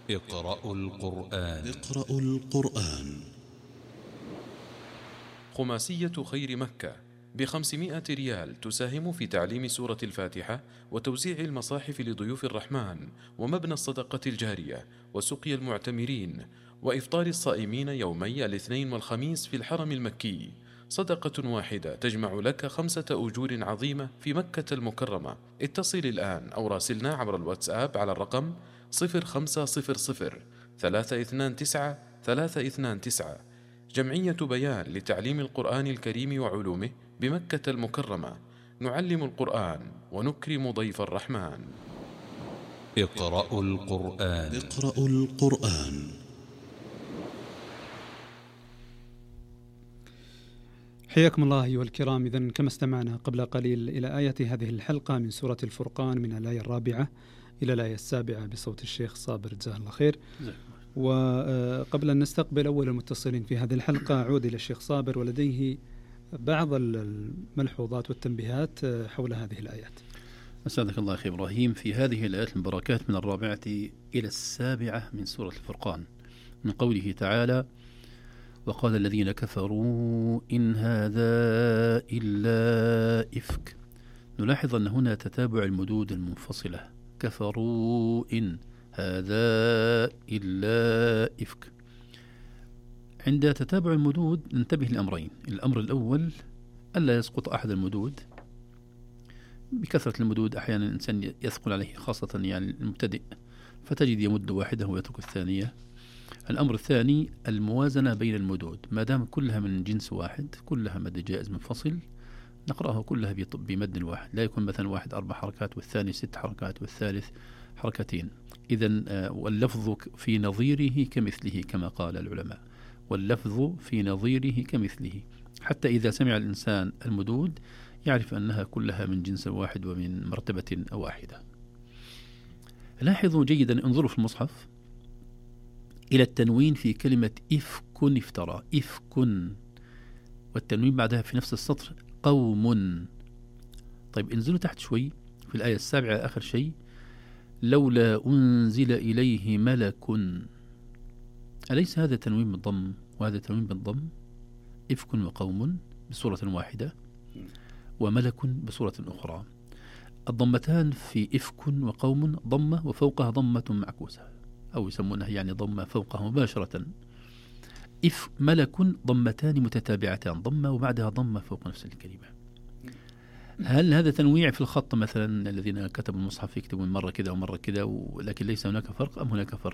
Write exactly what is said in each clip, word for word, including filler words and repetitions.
اقرأوا القرآن. اقرأوا القرآن. خماسية خير مكة بخمسمائة ريال تساهم في تعليم سورة الفاتحة وتوزيع المصاحف لضيوف الرحمن ومبنى الصدقة الجارية وسقي المعتمرين وإفطار الصائمين يومي الاثنين والخميس في الحرم المكي. صدقة واحدة تجمع لك خمسة أجور عظيمة في مكة المكرمة. اتصل الآن أو راسلنا عبر الواتساب على الرقم صفر خمسة صفر صفر ثلاثة اثنان تسعة ثلاثة اثنان تسعة. جمعية بيان لتعليم القرآن الكريم وعلومه بمكة المكرمة. نعلم القرآن ونكرم ضيف الرحمن. اقرأوا القرآن. اقرأوا القرآن. حياكم الله أيها الكرام. إذن كما استمعنا قبل قليل إلى آية هذه الحلقة من سورة الفرقان من الآية الرابعة إلى الآية السابعة بصوت الشيخ صابر جزاه الله خير. وقبل أن نستقبل أول المتصلين في هذه الحلقة أعود إلى الشيخ صابر ولديه بعض الملحوظات والتنبيهات حول هذه الآيات. أسعدك الله أخي إبراهيم. في هذه الآيات المباركات من الرابعة إلى السابعة من سورة الفرقان من قوله تعالى: وقال الذين كفروا إن هذا إلا إفك. نلاحظ أن هنا تتابع المدود المنفصلة. كفروا إن هذا إلا إفك. عند تتابع المدود ننتبه لأمرين. الأمر الأول ألا يسقط أحد المدود. بكثرة المدود أحيانا الإنسان يثقل عليه، خاصة يعني المبتدئ، فتجد يمد واحدة ويترك الثانية. الأمر الثاني الموازنة بين المدود، ما دام كلها من جنس واحد، كلها مد جائز منفصل، نقرأها كلها بمد واحد، لا يكون مثلا واحد أربع حركات والثاني ست حركات والثالث حركتين. إذن واللفظ في نظيره كمثله كما قال العلماء، واللفظ في نظيره كمثله، حتى إذا سمع الإنسان المدود يعرف أنها كلها من جنس واحد ومن مرتبة واحدة. لاحظوا جيدا، انظروا في المصحف إلى التنوين في كلمة إفك افترى، إفك، والتنوين بعدها في نفس السطر قوم. طيب انزلوا تحت شوي في الآية السابعة آخر شيء: لولا أنزل إليه ملك. أليس هذا تنوين بالضم وهذا تنوين بالضم؟ إفك وقوم بصورة واحدة، وملك بصورة أخرى. الضمتان في إفك وقوم ضمة وفوقها ضمة معكوسة، أو يسمونها يعني ضمة فوقها مباشرة. إف ملك ضمتان متتابعتان، ضمة وبعدها ضمة فوق نفس الكلمة. هل هذا تنويع في الخط مثلا؟ الذين كتبوا المصحف يكتبون مرة كذا ومرة كذا، ولكن ليس هناك فرق، أم هناك فرق؟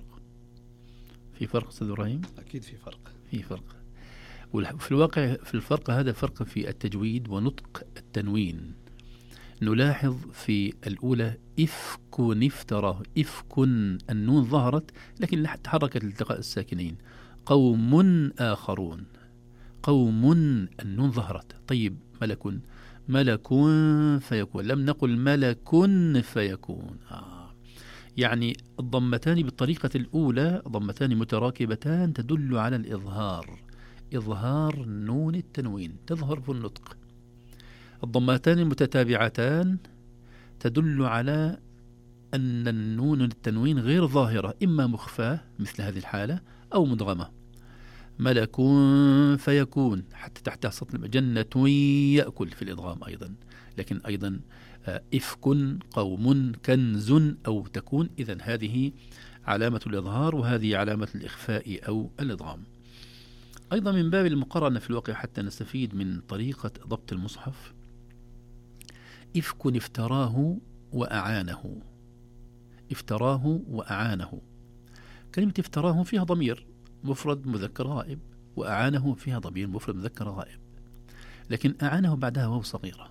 في فرق أستاذ إبراهيم؟ أكيد في فرق. في فرق. وفي الواقع في الفرق هذا فرق في التجويد ونطق التنوين. نلاحظ في الأولى إفك افترى، إفك النون ظهرت لكن تحركت لالتقاء الساكنين. قوم آخرون، قوم النون ظهرت. طيب ملك، ملك فيكون، لم نقل ملك فيكون. آه. يعني الضمتان بالطريقة الأولى ضمتان متراكبتان تدل على الإظهار، إظهار نون التنوين تظهر في النطق. الضمتان المتتابعتان تدل على أن النون التنوين غير ظاهرة، إما مخفاة مثل هذه الحالة أو مدغمة. ملك فيكون حتى تحتها سطر جنة يأكل في الإدغام أيضا، لكن أيضا إفك، قوم، كنز أو تكون. إذن هذه علامة الإظهار وهذه علامة الإخفاء أو الإدغام. أيضا من باب المقارنة في الواقع حتى نستفيد من طريقة ضبط المصحف: إفك افتراه وأعانه، افتراه وأعانه. كلمة افتراه فيها ضمير مفرد مذكر غائب، وأعانه فيها ضمير مفرد مذكر غائب، لكن أعانه بعدها واو صغيرة،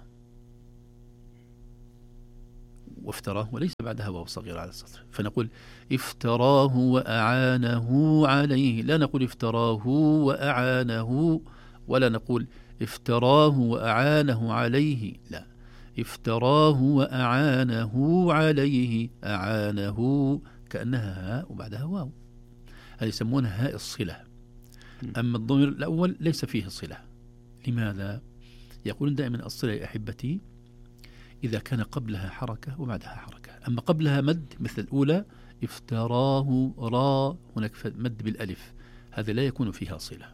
وافتراه وليس بعدها واو صغيرة على السطر، فنقول افتراه وأعانه عليه، لا نقول افتراه وأعانه، ولا نقول افتراه وأعانه عليه، لا، افتراه وأعانه عليه، أعانه كأنها هاء وبعدها واو، هذه يسمونها هاء الصلة. أما الضمير الأول ليس فيه صلة. لماذا؟ يقولون دائما الصلة يا أحبتي إذا كان قبلها حركة وبعدها حركة. أما قبلها مد مثل الأولى افتراه را، هناك مد بالألف، هذا لا يكون فيها صلة.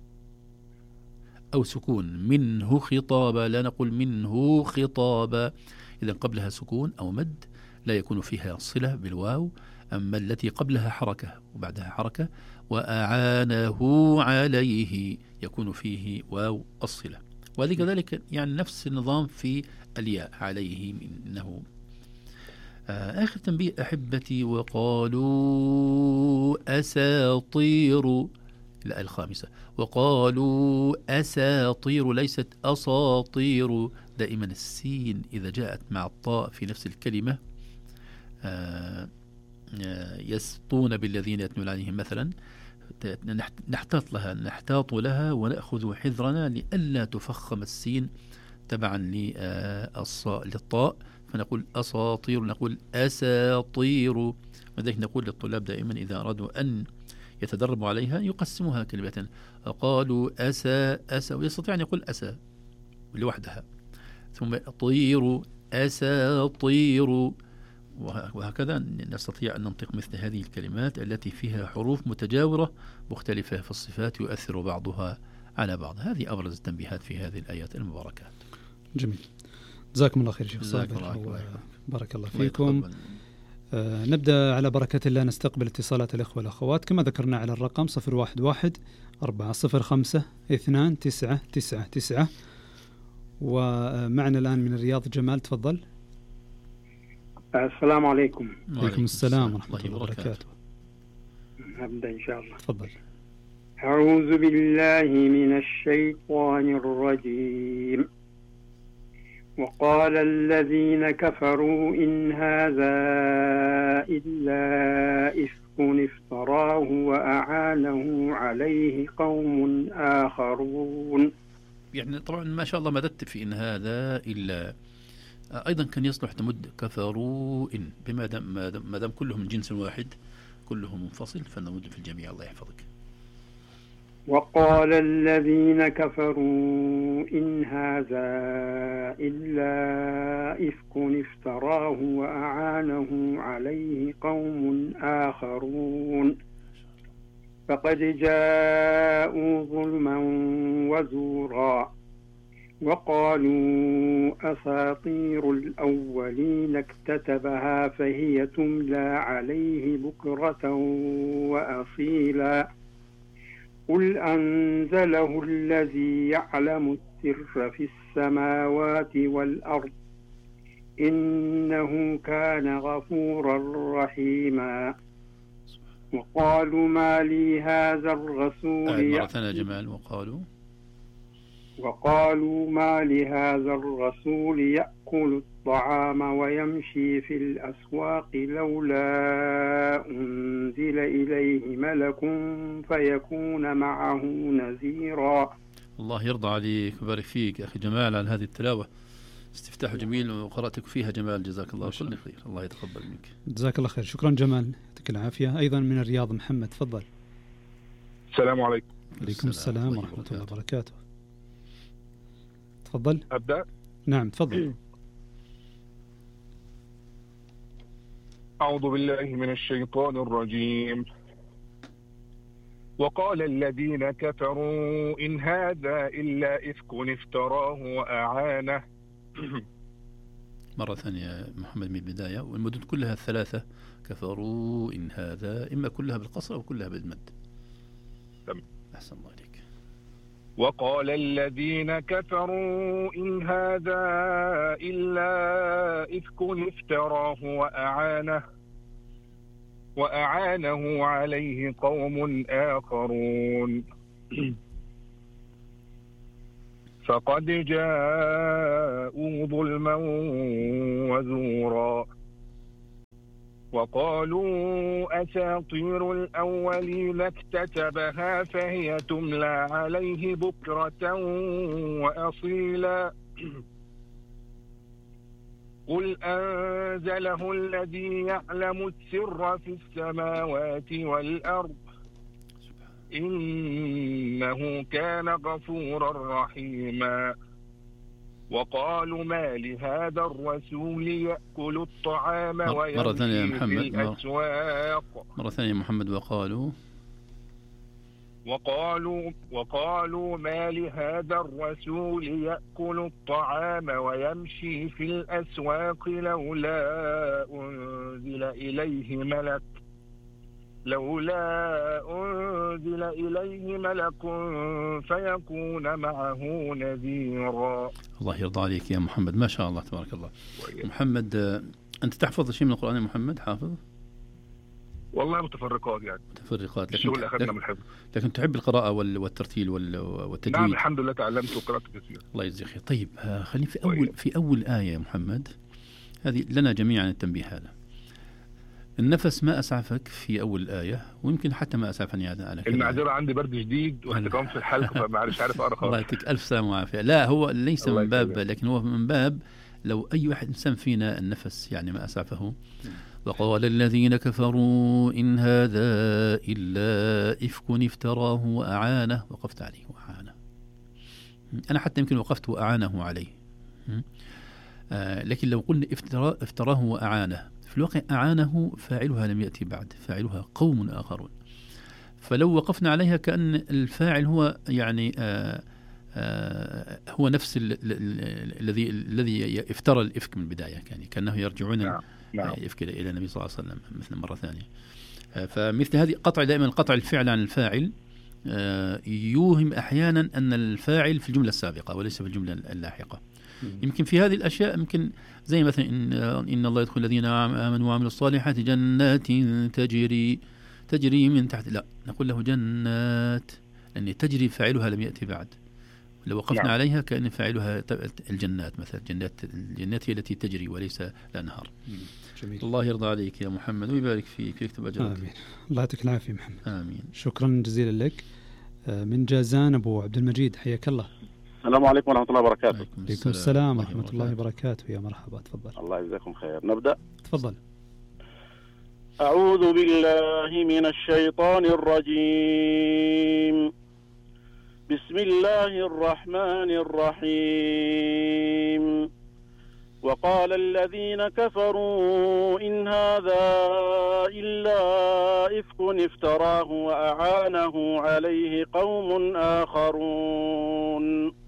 أو سكون منه خطابا، لا نقول منه خطابا، إذا قبلها سكون أو مد لا يكون فيها صلة بالواو. أما التي قبلها حركة وبعدها حركة، وأعانه عليه يكون فيه واو الصلة. وهذه كذلك يعني نفس النظام في الياء عليه إنه. آه آخر تنبيه أحبتي، وقالوا أساطير، لا الخامسة، وقالوا أساطير ليست أساطير. دائما السين إذا جاءت مع الطاء في نفس الكلمة آه يسطون بالذين يتلون عليهم مثلا، نحتاط لها نحتاط لها ونأخذ حذرنا لئلا تفخم السين تبعا للطاء، فنقول أساطير، نقول أساطير. ولذلك نقول للطلاب دائما إذا أرادوا أن يتدربوا عليها يقسموها كلمة، قالوا أسا أسا، ويستطيع أن يقول أسا لوحدها، ثم طير أساطير، وهكذا نستطيع أن ننطق مثل هذه الكلمات التي فيها حروف متجاورة مختلفة في الصفات يؤثر بعضها على بعض. هذه أبرز التنبيهات في هذه الآيات المباركات. جميل، جزاكم الله خير شيخ صابر، بارك الله فيكم. آه نبدأ على بركة الله، نستقبل اتصالات الإخوة والأخوات كما ذكرنا على الرقم صفر واحد واحد أربعة صفر خمسة اثنان تسعة تسعة تسعة. ومعنا الآن من الرياض جمال، تفضل. السلام عليكم. وعليكم السلام ورحمة الله وبركاته. نبدأ إن شاء الله. تفضل. أعوذ بالله من الشيطان الرجيم. وقال الذين كفروا إن هذا إلا إفك افتراه وأعانه عليه قوم آخرون. يعني طبعا ما شاء الله مددت في إن هذا إلا، أيضا كان يصلح تمد كفروا إن، بما دام ما دام كلهم من جنس واحد كلهم منفصل فنمد في الجميع. الله يحفظك. وقال الذين كفروا إن هذا إلا إفك افتراه وأعانه عليه قوم آخرون فقد جاءوا ظلما وزورا وقالوا أساطير الأولين اكتتبها فهي تملى عليه بكرة وأصيلا قل أنزله الذي يعلم السر في السماوات والأرض إنه كان غفورا رحيما. وقالوا ما لي هذا الرسول مرة ثانية جمال. وقالوا وقالوا ما لهذا الرسول يأكل الطعام ويمشي في الأسواق لولا أنزل إليه ملك فيكون معه نذيرا. الله يرضى عليك ويبارك فيك أخي جمال على هذه التلاوة، استفتاح جميل وقرأتك فيها جمال، جزاك الله كل خير. الله يتقبل منك. جزاك الله خير، شكرا جمال، يعطيك العافية. أيضا من الرياض محمد، تفضل. السلام عليكم. عليكم السلام ورحمة الله وبركاته. تفضل. أبدأ؟ نعم تفضل. أعوذ بالله من الشيطان الرجيم. وقال الذين كفروا إن هذا إلا إفك افتراه وأعانه. مرة ثانية محمد من البداية. والمدود كلها الثلاثة كفروا إن هذا، إما كلها بالقصر أو كلها بالمد. تمام. أحسن الله عليك. وقال الذين كفروا إن هذا إلا إفك افتراه وأعانه وأعانه عليه قوم آخرون فقد جاءوا ظلما وزورا وقالوا أساطير الأولين اكتتبها فهي تملى عليه بكرة وأصيلا قل أنزله الذي يعلم السر في السماوات والأرض إنه كان غفورا رحيما. وقالوا ما لهذا الرسول يأكل الطعام مرة ثانية يا ويمشي في محمد الأسواق مرة ثانية محمد وقالوا وقالوا وقالوا ما لهذا الرسول يأكل الطعام ويمشي في الأسواق لولا أنزل إليه ملك لولا أنزل إليه ملك فيكون معه نذيرا. الله يرضى عليك يا محمد، ما شاء الله تبارك الله. محمد أنت تحفظ شيء من القرآن يا محمد؟ حافظ؟ والله متفرقات يعني متفرقات، لكن الشغل أخذنا من الحفظ، لكن تحب القراءة والترتيل والتجويد. نعم الحمد لله تعلمت وقرأت كثير. الله يجزيك خير. طيب خلينا في أول في أول آية يا محمد، هذه لنا جميعا التنبيه هذا. النفس ما أسعفك في أول الآية، ويمكن حتى ما أسعفني هذا أنا. المعذرة عندي برد شديد واحتقان في الحلقة فما عارف عارف أقرأ. الله يعطيك ألف سلامة وعافية. لا هو ليس من باب، لكن هو من باب لو أي واحد إنسان فينا النفس يعني ما أسعفه. وقال الذين كفروا إن هذا إلا إفك افتراه وأعانه. وقفت عليه وأعانه، أنا حتى يمكن وقفت وأعانه عليه، آه لكن لو قلنا افتراه, افتراه وأعانه، في الواقع أعانه فاعلها لم يأتي بعد، فاعلها قوم آخرون. فلو وقفنا عليها كأن الفاعل هو يعني آه آه هو نفس الذي الذي افترى الإفك من البداية، يعني كأنه يرجعون نعم. نعم. الإفك إلى النبي صلى الله عليه وسلم مثل مرة ثانية. آه فمثل هذه قطع دائما قطع الفعل عن الفاعل آه يوهم أحيانا أن الفاعل في الجملة السابقة وليس في الجملة اللاحقة. يمكن في هذه الأشياء يمكن زي مثلا إن, إن الله يدخل الذين آمنوا وعملوا الصالحات جنات تجري تجري من تحت، لا نقول له جنات لأن تجري فاعلها لم يأتي بعد. لو وقفنا نعم. عليها كأن فاعلها الجنات مثلا، جنات الجنات هي التي تجري وليس الأنهار. جميل. الله يرضى عليك يا محمد ويبارك فيك ويكتب أجرك. آمين. الله يعطيك العافية محمد. آمين. شكرا جزيلا لك. من جازان أبو عبد المجيد، حياك الله. السلام عليكم ورحمة الله وبركاته. عليكم السلام ورحمة الله وبركاته. يا مرحبا، تفضل. الله يجزاكم خير. نبدأ. تفضل. أعوذ بالله من الشيطان الرجيم. بسم الله الرحمن الرحيم. وقال الذين كفروا إن هذا إلا إفك افتراه وأعانه عليه قوم آخرون.